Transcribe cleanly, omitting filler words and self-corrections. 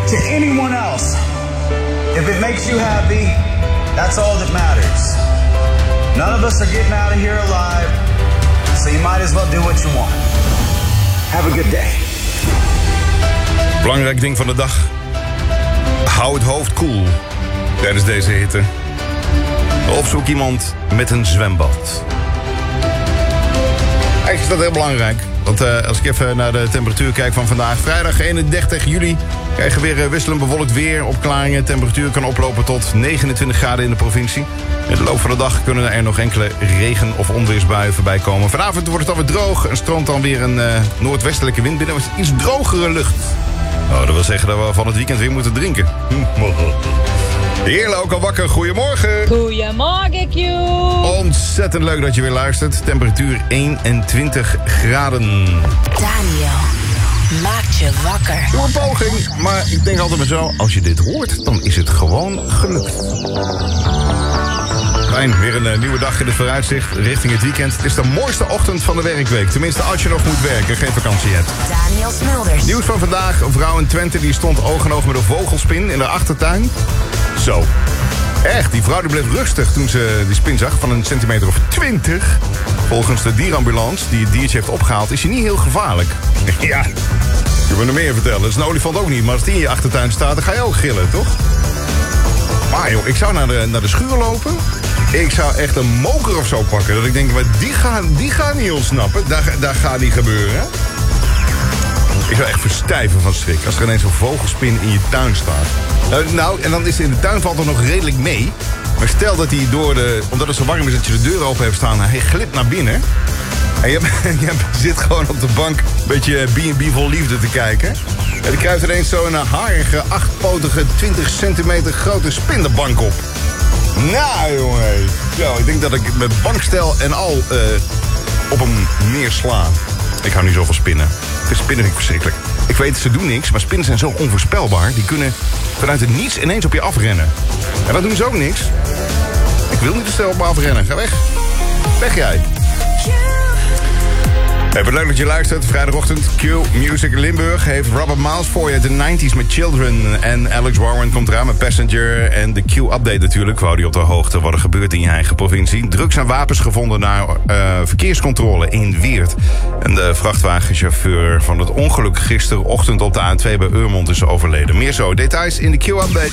to anyone else. If it makes you happy, that's all that matters. None of us are getting out of here alive, so you might as well do what you want. Have a good day. Belangrijk ding van de dag. Hou het hoofd koel tijdens deze hitte. Opzoek iemand met een zwembad. Eigenlijk is dat heel belangrijk. Want als ik even naar de temperatuur kijk van vandaag... vrijdag 31 juli krijgen we weer wisselend bewolkt weer. Opklaringen, temperatuur kan oplopen tot 29 graden in de provincie. In de loop van de dag kunnen er nog enkele regen- of onweersbuien voorbij komen. Vanavond wordt het alweer droog en stroomt dan weer een noordwestelijke wind binnen. Met iets drogere lucht. Oh, dat wil zeggen dat we van het weekend weer moeten drinken. Heerlijk, ook al wakker. Goedemorgen. Goedemorgen, Q. Ontzettend leuk dat je weer luistert. Temperatuur 21 graden. Daniel maakt je wakker. Doe een poging, maar ik denk altijd maar zo... als je dit hoort, dan is het gewoon gelukt. Fijn, weer een nieuwe dag in het vooruitzicht richting het weekend. Het is de mooiste ochtend van de werkweek. Tenminste, als je nog moet werken, geen vakantie hebt. Daniel Smulders. Nieuws van vandaag. Een vrouw in Twente die stond oog in oog met een vogelspin in haar achtertuin. Zo. Echt, die vrouw die bleef rustig toen ze die spin zag van een centimeter of 20. Volgens de dierambulance die het diertje heeft opgehaald is hij niet heel gevaarlijk. Ja, je moet nog meer vertellen. Dat is een olifant ook niet, maar als die in je achtertuin staat, dan ga je ook gillen, toch? Maar joh, ik zou naar de schuur lopen. Ik zou echt een moker of zo pakken. Dat ik denk, maar die gaat niet ontsnappen. Daar gaat niet gebeuren. Ik zou echt verstijven van schrik als er ineens een vogelspin in je tuin staat. Nou, en dan is in de tuin valt er nog redelijk mee. Maar stel dat hij omdat het zo warm is dat je de deur open hebt staan, hij glipt naar binnen. En je zit gewoon op de bank een beetje B&B vol liefde te kijken. En dan kruipt ineens zo'n harige, 8-potige, 20 centimeter grote spin de bank op. Nou, jongen. Zo, ik denk dat ik met bankstel en al op hem neersla. Ik hou niet zo van spinnen. Spinnen vind ik verschrikkelijk. Ik weet, ze doen niks, maar spinnen zijn zo onvoorspelbaar. Die kunnen vanuit het niets ineens op je afrennen. En dan doen ze ook niks. Ik wil niet te snel op me afrennen. Ga weg. Weg jij. Hey, leuk dat je luistert. Vrijdagochtend Q Music Limburg heeft Robert Miles voor je. De 90s met Children. En Alex Warren komt eraan met Passenger. En de Q-update natuurlijk. Wou die op de hoogte wat er gebeurt in je eigen provincie. Drugs en wapens gevonden na verkeerscontrole in Weert. En de vrachtwagenchauffeur van het ongeluk gisterochtend op de A2 bij Urmond is overleden. Meer zo. Details in de Q-update.